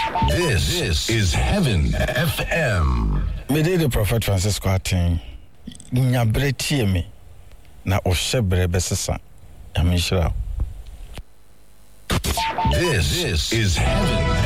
This is Heaven FM. Me dey the Prophet Francisco Atin. Nyabre tie me na ohyebre besesa. Amishra. This is Heaven